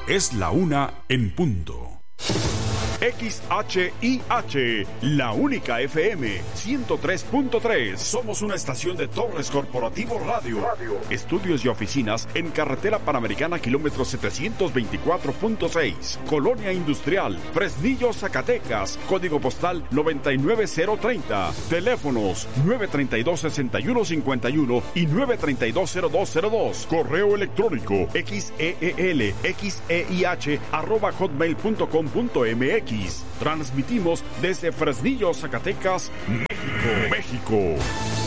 Es la 1 en punto. XHIH, la única FM 103.3. Somos una estación de Torres Corporativo Radio. Estudios y oficinas en Carretera Panamericana, kilómetro 724.6. Colonia Industrial, Fresnillo, Zacatecas. Código postal 99030. Teléfonos 932-6151 y 932-0202. Correo electrónico xeelxeih@hotmail.com.mx. Transmitimos desde Fresnillo, Zacatecas, México.